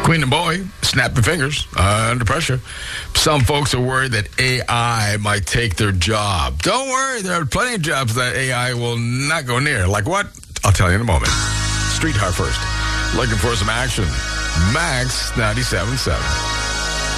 Queen and boy, snapping fingers under pressure. Some folks are worried that AI might take their job. Don't worry, there are plenty of jobs that AI will not go near. Like what? I'll tell you in a moment. Street Heart first. Looking for some action. Max 97.7.